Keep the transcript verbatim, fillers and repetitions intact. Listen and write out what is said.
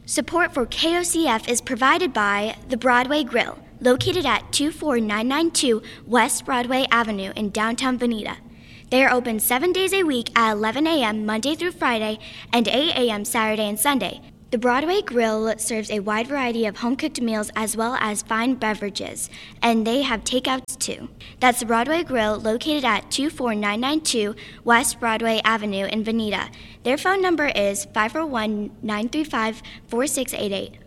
Support for K O C F is provided by The Broadway Grill, located at two four nine nine two West Broadway Avenue in downtown Veneta. They are open seven days a week at eleven a.m. Monday through Friday and eight a.m. Saturday and Sunday. The Broadway Grill serves a wide variety of home-cooked meals as well as fine beverages, and they have takeouts too. That's the Broadway Grill, located at two four nine nine two West Broadway Avenue in Veneta. Their phone number is five four one, nine three five, four six eight eight.